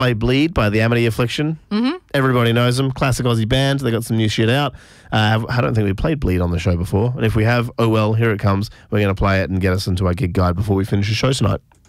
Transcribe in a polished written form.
Play Bleed by the Amity Affliction. Mm-hmm. Everybody knows them. Classic Aussie band. They got some new shit out. I don't think we played Bleed on the show before. And if we have, oh well, here it comes. We're going to play it and get us into our gig guide before we finish the show tonight.